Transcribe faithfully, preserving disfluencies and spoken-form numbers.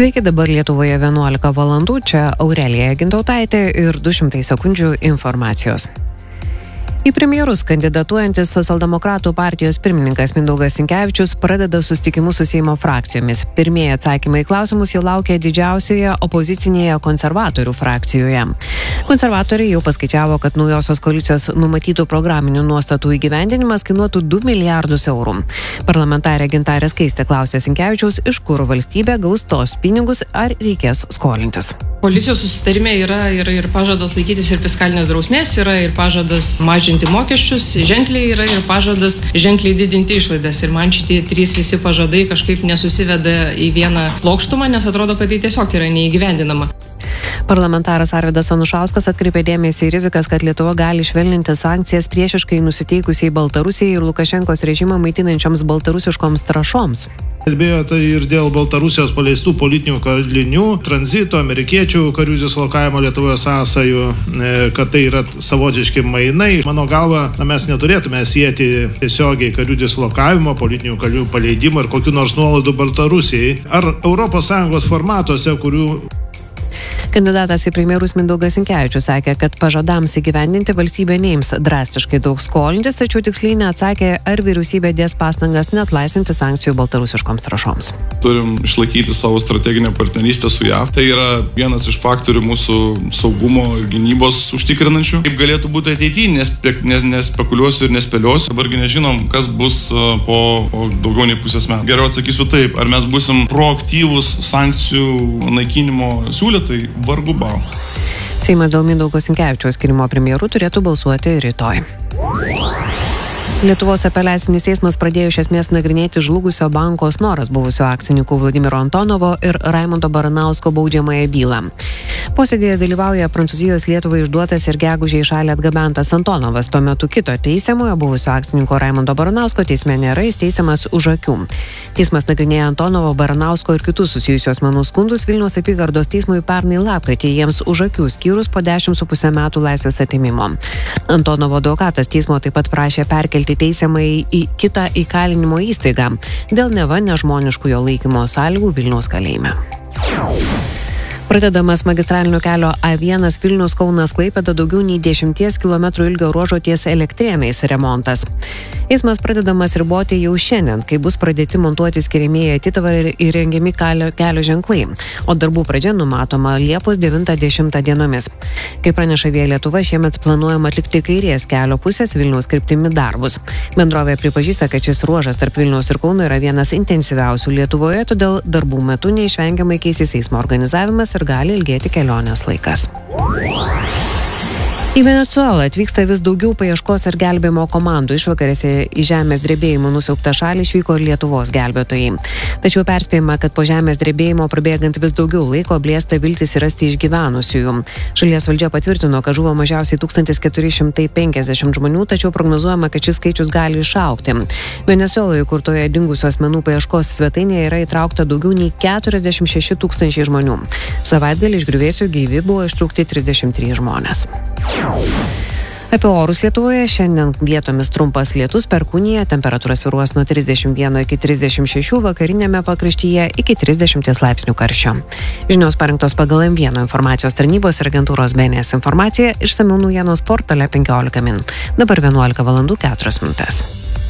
Sveiki, dabar Lietuvoje vienuolika valandų, čia Aurelija Gintautaitė ir du šimtai sekundžių informacijos. Į premjerus kandidatuojantis socialdemokratų partijos pirmininkas Mindaugas Sinkevičius pradeda susitikimus su Seimo frakcijomis. Pirmieji atsakymai į klausimus jau laukia didžiausioje opozicinėje konservatorių frakcijoje. Konservatoriai jau paskaičiavo, kad naujosios koalicijos numatytų programinių nuostatų įgyvendinimas kainuotų du milijardus eurų. Parlamentarė Gintarė Skaistė klausė Sinkevičiaus, iš kur valstybė gaus tos pinigus, ar reikės skolintis. Koalicijos susitarime yra ir, ir pažadas laikytis ir fiskalinės drausmės, yra ir pažadas mažinti mokesčius, ženkliai yra ir pažadas ženkliai didinti išlaidas. Ir man šitie trys visi pažadai kažkaip nesusiveda į vieną plokštumą, nes atrodo, kad tai tiesiog yra neįgyvendinama. Parlamentaras Arvydas Anušauskas atkreipė dėmesį į rizikas, kad Lietuva gali švelninti sankcijas priešiškai nusiteikusiai Baltarusijai ir Lukašenkos režimą maitinančioms baltarusiškoms trąšoms. Kalbėjote ir dėl Baltarusijos paleistų politinių kalinių, tranzito, amerikiečių karių dislokavimo Lietuvoje sąsajų, kad tai yra savotiški mainai. Mano galva, na, mes neturėtume sieti tiesiogiai karių dislokavimo, politinių karių paleidimo ir kokių nors nuolaidų Baltarusijai. Ar Europos Sąjungos formatuose, kurių Kandidatas į premjerus Mindaugas Sinkevičius sakė, kad pažadams įgyvendinti valstybė neims drastiškai daug skolintis, tačiau tiksliai neatsakė, ar vyriausybė dės pastangas neatlaisinti sankcijų baltarusiškoms trąšoms. Turim išlaikyti savo strateginę partnerystę su J A V. Tai yra vienas iš faktorių mūsų saugumo ir gynybos užtikrinančių. Kaip galėtų būti ateityje, nespe, nes, nespekuliuosiu ir nespėliosiu. Dabargi nežinom, kas bus po, po daugiau nei pusės metų. Geriau atsakysiu taip, ar mes busim proaktyvūs sankcijų naikinimo siūlytojai? Vargu bau. Seimas dėl Mindaugo Sinkevičiaus skyrimo premjeru turėtų balsuoti rytoj. Lietuvos apeliacinis teismas pradėjo iš esmės nagrinėti žlugusio banko Snoras buvusio akcininkų Vladimiro Antonovo ir Raimundo Baranausko baudžiamąją bylą. Posėdėje dalyvauja Prancūzijos Lietuvai išduotas ir gegužę į šalį atgabentas Antonovas. Tuo metu kito teisiamojo buvusio akcininko Raimundo Baranausko teisme nėra, jis teisiamas už akių. Teismas nagrinėja Antonovo, Baranausko ir kitus susijusių asmenų skundus Vilniaus apygardos teismui pernai lapkritį, jiems už akių skyrus po dešimt su puse metų laisvės atėmimo. Antonovo advokatas teismo taip pat prašė perkelti teisiamai į kitą įkalinimo įstaigą dėl neva nežmoniškų jo laikymo sąlygų Vilniaus kalėjime. Pradedamas magistralinio kelio A vienas Vilnius Kaunas Klaipėda daugiau nei dešimties kilometrų ilgio ruožo ties Elektrėnais remontas. Eismas pradedamas riboti jau šiandien, kai bus pradėti montuoti skiriamieji atitvarai ir įrengiami kelio, kelio ženklai, o darbų pradžia numatoma Liepos devintą dešimtą dienomis. Kaip praneša Via Lietuva, šiemet planuojama atlikti kairės kelio pusės Vilniaus kryptimi darbus. Bendrovė pripažįsta, kad šis ruožas tarp Vilniaus ir Kauno yra vienas intensyviausių Lietuvoje, todėl darbų metu neišvengiamai keisis eismo organizavimas ir gali ilgėti kelionės laikas. Į Venecuelą atvyksta vis daugiau paieškos ir gelbėjimo komandų. Išvakarėse į žemės drebėjimų nusiaubtą šalį išvyko ir Lietuvos gelbėtojai. Tačiau perspėjama, kad po žemės drebėjimo prabėgant vis daugiau laiko blėsta viltis rasti išgyvenusiųjų. Šalies valdžia patvirtino, kad žuvo mažiausiai tūkstantis keturi šimtai penkiasdešimt žmonių, tačiau prognozuojama, kad šis skaičius gali išaugti. Venecueloje įkurtoje dingusių asmenų paieškos svetainėje yra įtraukta daugiau nei keturiasdešimt šeši tūkstančiai žmonių. Savaitgalį iš griuvėsių gyvi buvo ištraukti trisdešimt trys žmonės. Apie orus Lietuvoje šiandien vietomis trumpas lietus, perkūnija, temperatūra svyruos nuo trisdešimt vieno iki trisdešimt šešių, vakarinėme pakraštyje iki trisdešimt laipsnių karščio. Žinios parengtos pagal M vienas informacijos tarnybos ir agentūros B N S informacija, išsamiau naujienos portale penkiolika min. Dabar vienuolika valandų keturios minutės.